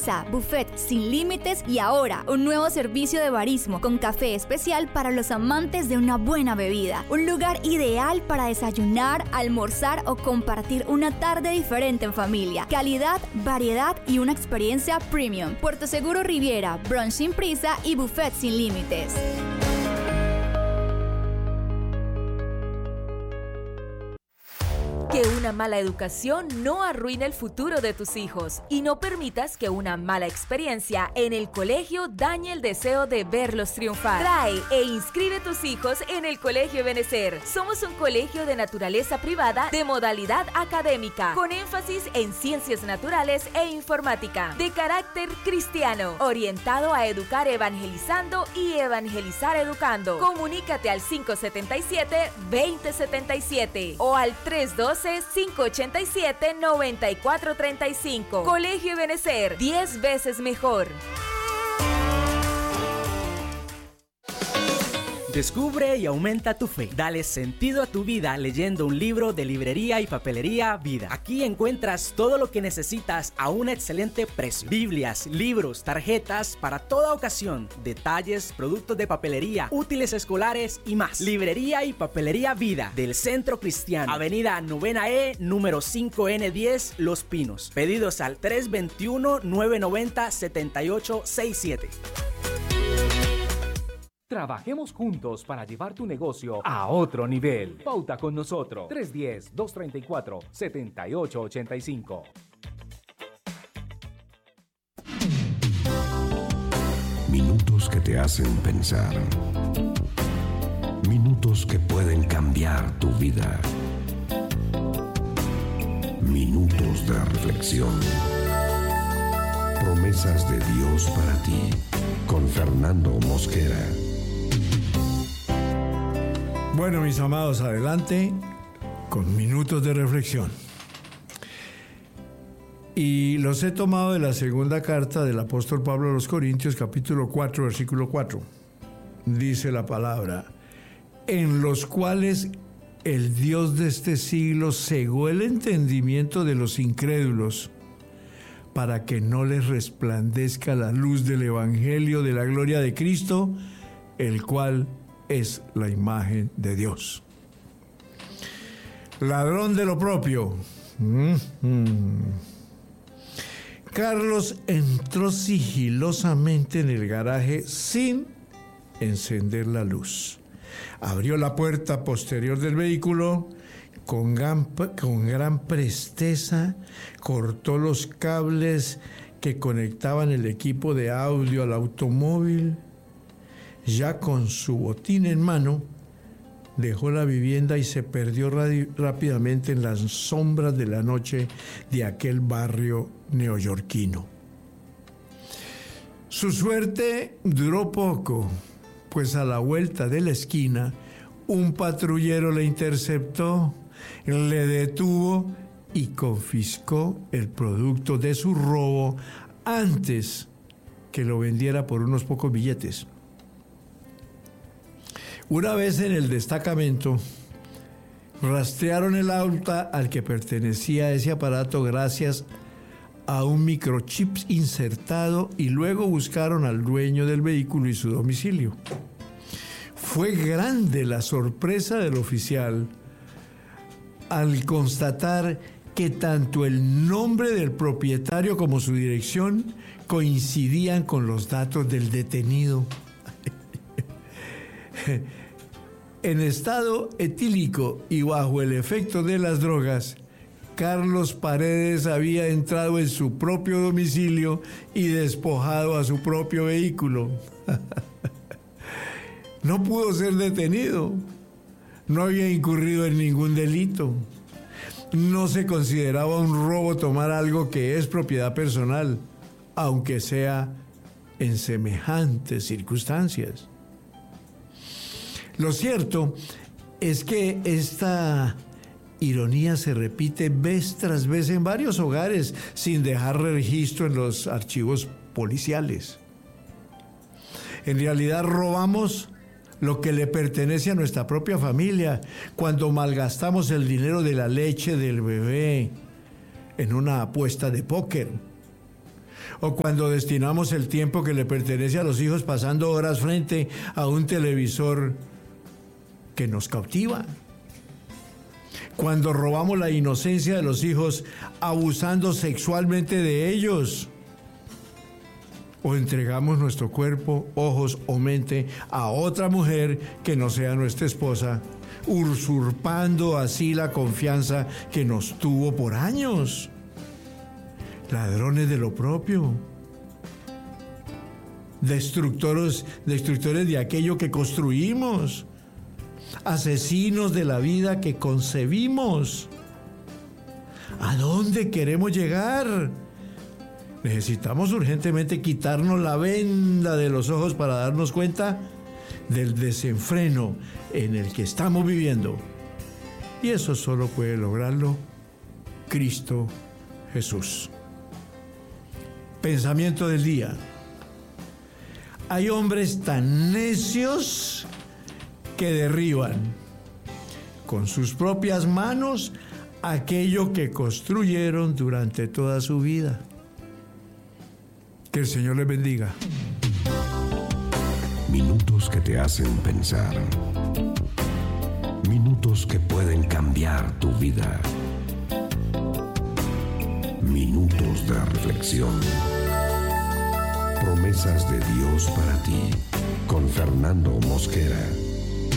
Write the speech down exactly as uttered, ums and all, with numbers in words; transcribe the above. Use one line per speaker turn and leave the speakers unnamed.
Prisa, buffet sin límites y ahora un nuevo servicio de barismo con café especial para los amantes de una buena bebida. Un lugar ideal para desayunar, almorzar o compartir una tarde diferente en familia. Calidad, variedad y una experiencia premium. Puerto Seguro Riviera, brunch sin prisa y buffet sin límites.
Que una mala educación no arruine el futuro de tus hijos y no permitas que una mala experiencia en el colegio dañe el deseo de verlos triunfar. Trae e inscribe tus hijos en el Colegio Ebenecer. Somos un colegio de naturaleza privada de modalidad académica, con énfasis en ciencias naturales e informática, de carácter cristiano, orientado a educar evangelizando y evangelizar educando. Comunícate al cinco siete siete, dos cero siete siete o al tres uno dos, cinco ocho siete, nueve cuatro tres cinco. Colegio Ebenecer, diez veces mejor.
Descubre y aumenta tu fe. Dale sentido a tu vida leyendo un libro de librería y papelería Vida. Aquí encuentras todo lo que necesitas a un excelente precio. Biblias, libros, tarjetas para toda ocasión, detalles, productos de papelería, útiles escolares y más. Librería y papelería Vida del Centro Cristiano. Avenida Novena E, número cinco N diez, Los Pinos. Pedidos al tres dos uno, nueve nueve cero, siete ocho seis siete.
Trabajemos juntos para llevar tu negocio a otro nivel. Pauta con nosotros. tres uno cero, dos tres cuatro, siete ocho ocho cinco.
Minutos que te hacen pensar. Minutos que pueden cambiar tu vida. Minutos de reflexión. Promesas de Dios para ti. Con Fernando Mosquera.
Bueno, mis amados, adelante con minutos de reflexión. Y los he tomado de la segunda carta del apóstol Pablo a los Corintios, capítulo cuatro, versículo cuatro. Dice la palabra: en los cuales el Dios de este siglo cegó el entendimiento de los incrédulos, para que no les resplandezca la luz del evangelio de la gloria de Cristo, el cual es la imagen de Dios. Ladrón de lo propio. Mm-hmm. Carlos entró sigilosamente en el garaje sin encender la luz. Abrió la puerta posterior del vehículo con gran, con gran presteza, cortó los cables que conectaban el equipo de audio al automóvil. Ya con su botín en mano, dejó la vivienda y se perdió radi- rápidamente en las sombras de la noche de aquel barrio neoyorquino. Su suerte duró poco, pues a la vuelta de la esquina, un patrullero le interceptó, le detuvo y confiscó el producto de su robo antes que lo vendiera por unos pocos billetes. Una vez en el destacamento, rastrearon el auto al que pertenecía ese aparato gracias a un microchip insertado y luego buscaron al dueño del vehículo y su domicilio. Fue grande la sorpresa del oficial al constatar que tanto el nombre del propietario como su dirección coincidían con los datos del detenido. En estado etílico y bajo el efecto de las drogas, Carlos Paredes había entrado en su propio domicilio y despojado a su propio vehículo. No pudo ser detenido. No había incurrido en ningún delito. No se consideraba un robo tomar algo que es propiedad personal, aunque sea en semejantes circunstancias. Lo cierto es que esta ironía se repite vez tras vez en varios hogares sin dejar registro en los archivos policiales. En realidad robamos lo que le pertenece a nuestra propia familia cuando malgastamos el dinero de la leche del bebé en una apuesta de póker. O cuando destinamos el tiempo que le pertenece a los hijos pasando horas frente a un televisor que nos cautiva. Cuando robamos la inocencia de los hijos abusando sexualmente de ellos. O entregamos nuestro cuerpo, ojos o mente a otra mujer que no sea nuestra esposa, usurpando así la confianza que nos tuvo por años. Ladrones de lo propio. Destructores, destructores de aquello que construimos. Asesinos de la vida que concebimos. ¿A dónde queremos llegar? Necesitamos urgentemente quitarnos la venda de los ojos para darnos cuenta del desenfreno en el que estamos viviendo. Y eso solo puede lograrlo Cristo Jesús. Pensamiento del día. Hay hombres tan necios que derriban con sus propias manos aquello que construyeron durante toda su vida. Que el Señor les bendiga.
Minutos que te hacen pensar. Minutos que pueden cambiar tu vida. Minutos de reflexión. Promesas de Dios para ti. Con Fernando Mosquera.